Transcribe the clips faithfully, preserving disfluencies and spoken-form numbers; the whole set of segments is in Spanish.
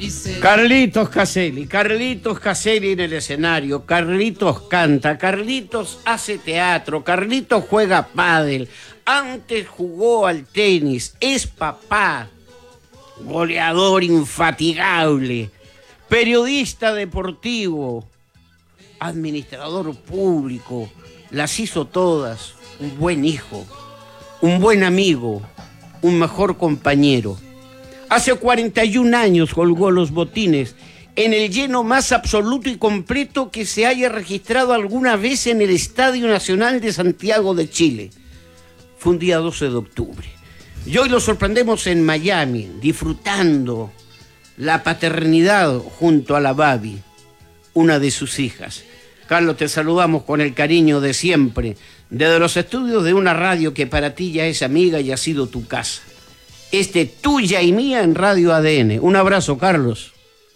Carlitos Caselli, Carlitos Caselli en el escenario, Carlitos canta, Carlitos hace teatro, Carlitos juega pádel, antes jugó al tenis, es papá, goleador infatigable, periodista deportivo, administrador público, las hizo todas, un buen hijo, un buen amigo, un mejor compañero. Hace cuarenta y un años colgó los botines en el lleno más absoluto y completo que se haya registrado alguna vez en el Estadio Nacional de Santiago de Chile. Fue un día doce de octubre. Y hoy lo sorprendemos en Miami, disfrutando la paternidad junto a la Babi, una de sus hijas. Carlos, te saludamos con el cariño de siempre, desde los estudios de una radio que para ti ya es amiga y ha sido tu casa. Este tuya y mía en Radio A D N. Un abrazo, Carlos.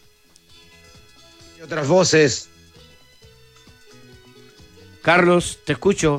Y otras voces. Carlos, te escucho.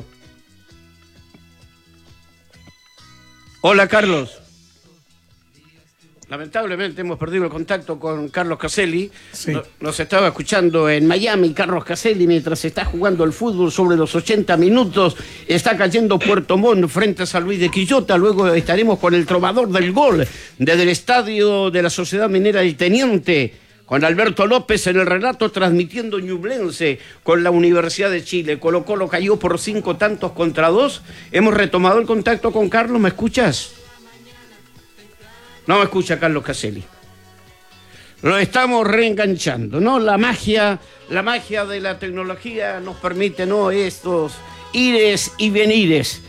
Hola, Carlos. Lamentablemente hemos perdido el contacto con Carlos Caselli. Sí. Nos estaba escuchando en Miami, Carlos Caselli, mientras está jugando el fútbol sobre los ochenta minutos. Está cayendo Puerto Montt frente a San Luis de Quillota. Luego estaremos con el trovador del gol desde el estadio de la Sociedad Minera El Teniente, con Alberto López en el relato, transmitiendo Ñublense con la Universidad de Chile. Colo Colo cayó por cinco tantos contra dos. Hemos retomado el contacto con Carlos. ¿Me escuchas? No me escucha Carlos Caselli. Lo estamos reenganchando, ¿no? La magia, la magia de la tecnología nos permite, ¿no? Estos ires y venires.